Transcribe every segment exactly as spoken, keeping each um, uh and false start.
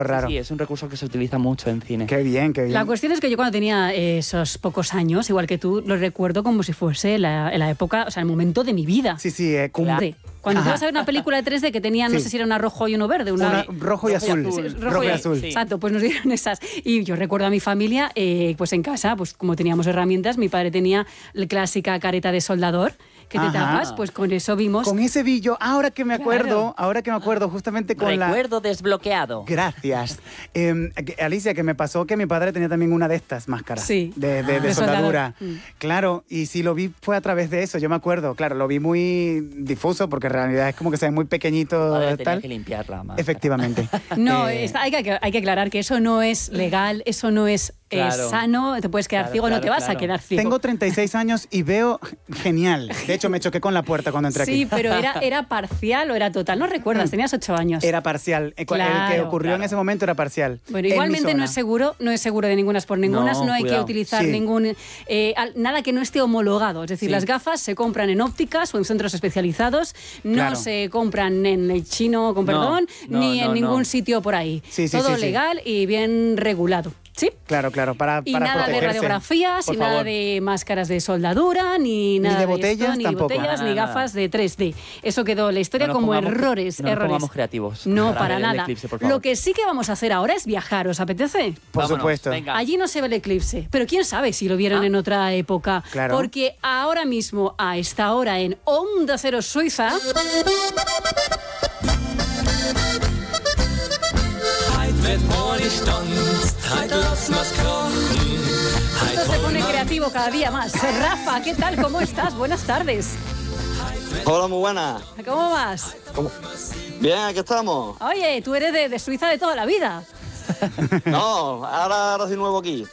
Raro. Sí, es un recurso que se utiliza mucho en cine. Qué bien, qué bien. La cuestión es que yo cuando tenía eh, esos pocos años, igual que tú, lo recuerdo como si fuese la, la época, o sea, el momento de mi vida. Sí, sí, eh, cum- Claro. Cuando Ajá. te vas a ver una película de tres D que tenía, no Sí. sé si era una rojo y uno verde. Una, Una rojo y azul. Sí, Rojo y azul. Sí. Exacto, pues nos dieron esas. Y yo recuerdo a mi familia, eh, pues en casa, pues como teníamos herramientas, mi padre tenía la clásica careta de soldador que te Ajá. tapas, pues con eso vimos. Con ese billo, ahora que me acuerdo, Claro. ahora que me acuerdo, justamente con la... Recuerdo desbloqueado. Gracias. Eh, que- Alicia, que me pasó que mi padre tenía también una de estas máscaras. Sí. De, de- Ah. de De soldadura. soldador. Mm. Claro, y si lo vi fue a través de eso, yo me acuerdo. Claro, lo vi muy difuso porque en realidad es como que se ve muy pequeñito. Padre, tenía tal. que limpiarla más. Efectivamente. No, Eh, está- hay, que, hay que aclarar que eso no es legal, eso no es eh, Claro. sano, te puedes quedar Claro, ciego, no claro, te vas claro. a quedar ciego. Tengo treinta y seis años y veo genial. De hecho, me choqué con la puerta cuando entré Sí, aquí. pero era, era parcial o era total, no recuerdas, tenías ocho años. Era parcial. El cu- el que Claro, ocurrió en claro. ese momento era parcial. Bueno, En mi igualmente no zona. es seguro, no es seguro de ningunas por ningunas, no, No, hay cuidado. que utilizar Sí. ningún eh, al- nada que no esté homologado. Es decir, Sí. las gafas se compran en ópticas o en centros especializados, no Claro. se compran en el chino, con No, perdón, no, ni en no, ningún no. sitio por ahí. Sí, sí, Todo sí, sí. legal y bien regulado. ¿Sí? Claro, claro, para, Y para nada de protegerse. radiografías, Por y nada favor. de máscaras de soldadura, ni nada de esto, botellas ni tampoco. de botellas, Nada, ni nada, gafas de tres D. Eso quedó en la historia No nos como pongamos- errores, no nos errores. pongamos creativos No, para para ver el nada. eclipse, por favor. Lo que sí que vamos a hacer ahora es viajar, ¿os apetece? Por Vámonos, supuesto. venga. Allí no se ve el eclipse, pero quién sabe si lo vieron Ah. en otra época. Claro. Porque ahora mismo, a esta hora, en Onda Cero Suiza, esto se pone creativo cada día más. Rafa, ¿qué tal? ¿Cómo estás? Buenas tardes. Hola, muy buena. ¿Cómo vas? Bien, aquí estamos. Oye, tú eres de, de Suiza de toda la vida. No, ahora, ahora soy nuevo aquí.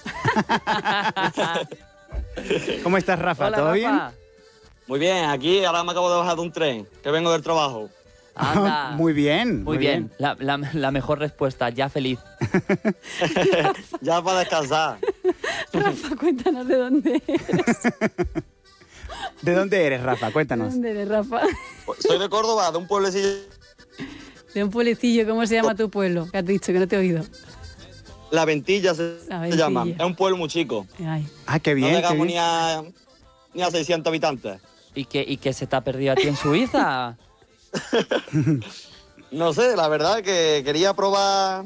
¿Cómo estás, Rafa? Hola, ¿Todo Rafa. bien? Muy bien, aquí ahora me acabo de bajar de un tren, que vengo del trabajo. Anda. Muy bien. Muy bien. La, la- la mejor respuesta, ya feliz. Ya para descansar. Rafa, cuéntanos de dónde eres. ¿De dónde eres, Rafa? ¿De Cuéntanos. dónde eres, Rafa? Soy de Córdoba, de un pueblecillo. De un pueblecillo, ¿cómo se llama tu pueblo? Que has dicho, que no te he oído. La Ventilla se, La se Ventilla. llama. Es un pueblo muy chico. Ay. Ah, qué No bien. qué llegamos bien. ni a, ni a seiscientos habitantes. ¿Y qué, ¿Y qué se te ha perdido a ti en Suiza? No sé, la verdad que quería probar...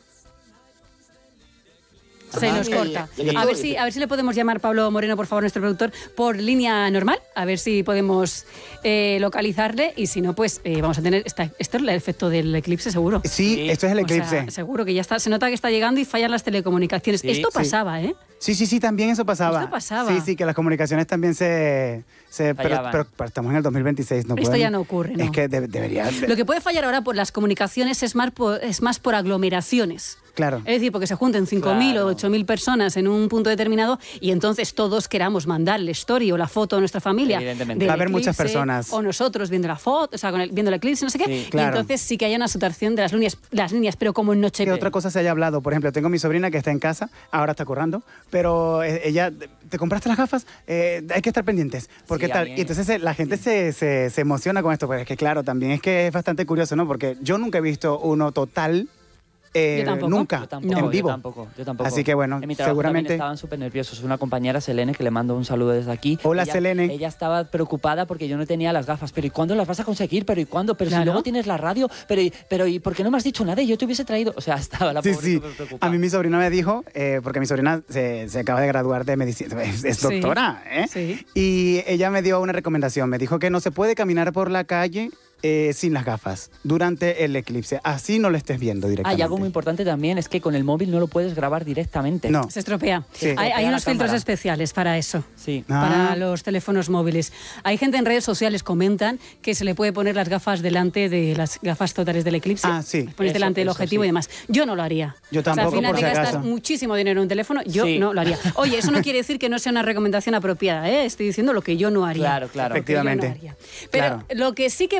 Se Ah, nos sí, corta. ya que A ver, estoy. si, a ver si le podemos llamar Pablo Moreno, por favor, nuestro productor, por línea normal. A ver si podemos eh, localizarle. Y si no, pues eh, vamos a tener... Esta, esto es el efecto del eclipse, seguro. Sí, Sí. esto es el O sea, eclipse. seguro que ya está. Se nota que está llegando y fallan las telecomunicaciones. Sí, Esto sí. pasaba, ¿eh? Sí, sí, sí, también eso pasaba. Esto pasaba. Sí, sí, que las comunicaciones también se... se pero, Fallaban. pero- pero estamos en el dos mil veintiséis, no Esto podemos- ya no ocurre, ¿no? Es que de- debería... Lo que puede fallar ahora por las comunicaciones es más por, es más por aglomeraciones. Claro. Es decir, porque se junten cinco mil Claro. o ocho mil personas en un punto determinado y entonces todos queramos mandar el story o la foto a nuestra familia. Evidentemente. del Va a haber muchas eclipse, personas. O nosotros viendo la foto, o sea, con el- viendo el eclipse, no sé qué. Sí, claro. Y entonces sí que haya una saturación de las líneas, las líneas pero como en noche. Que otra cosa se haya hablado. Por ejemplo, tengo mi sobrina que está en casa, ahora está currando, pero eh, ella, ¿te compraste las gafas? Eh, hay que estar pendientes. Porque Sí, a tal. mí- Y entonces eh, la gente se, se, se emociona con esto, pero es que claro, también es que es bastante curioso, ¿no? Porque yo nunca he visto uno total. eh, Yo tampoco. Nunca, Yo tampoco, en yo vivo. tampoco, yo tampoco. Así que bueno, En mi trabajo seguramente- también estaban súper nerviosos. Una compañera, Selene, que le mando un saludo desde aquí. Hola, ella, Selene. Ella estaba preocupada porque yo no tenía las gafas. ¿Pero y cuándo las vas a conseguir? ¿Pero y cuándo? ¿Pero Claro. si luego tienes la radio? ¿Pero y, pero ¿y por qué no me has dicho nada? Y yo te hubiese traído... O sea, estaba la Sí, pobre sí. súper preocupada. A mí mi sobrina me dijo, eh, porque mi sobrina se, se acaba de graduar de medicina, es, es Sí. doctora, ¿eh? Sí. Y ella me dio una recomendación, me dijo que no se puede caminar por la calle eh, sin las gafas durante el eclipse, así no lo estés viendo Ah, directamente. y algo muy importante también es que con el móvil no lo puedes grabar directamente. No. Se estropea. Sí. Hay, hay Estropea unos la filtros cámara. especiales para eso. Sí. Ah. Para los teléfonos móviles. Hay gente en redes sociales comentan que se le puede poner las gafas delante de las gafas totales del eclipse. Ah, sí. Las pones Eso, delante del eso, objetivo sí. y demás. Yo no lo haría. Yo O sea, tampoco, al final por te si gastas acaso. muchísimo dinero en un teléfono. Yo Sí. no lo haría. Oye, eso no quiere decir que no sea una recomendación apropiada, ¿eh? Estoy diciendo lo que yo no haría. Claro, claro. Lo que yo no Efectivamente. haría. Pero Claro. lo que sí que